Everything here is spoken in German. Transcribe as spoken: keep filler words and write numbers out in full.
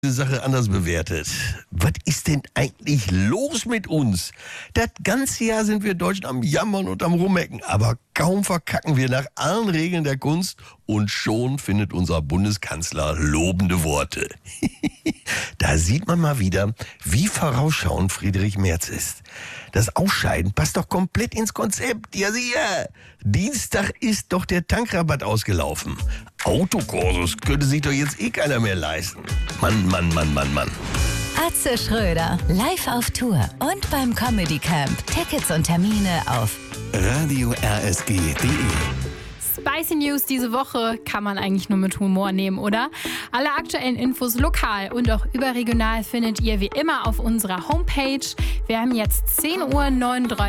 Sache anders bewertet. Was ist denn eigentlich los mit uns? Das ganze Jahr sind wir Deutschen am Jammern und am Rummecken, aber kaum verkacken wir nach allen Regeln der Kunst und schon findet unser Bundeskanzler lobende Worte. Da sieht man mal wieder, wie vorausschauend Friedrich Merz ist. Das Ausscheiden passt doch komplett ins Konzept. Ja, sicher. Dienstag ist doch der Tankrabatt ausgelaufen. Autokursus könnte sich doch jetzt eh keiner mehr leisten. Mann, Mann, Mann, Mann, Mann. Atze Schröder, live auf Tour und beim Comedy Camp. Tickets und Termine auf radio r s g punkt d e. Spicy News diese Woche kann man eigentlich nur mit Humor nehmen, oder? Alle aktuellen Infos lokal und auch überregional findet ihr wie immer auf unserer Homepage. Wir haben jetzt zehn Uhr neununddreißig.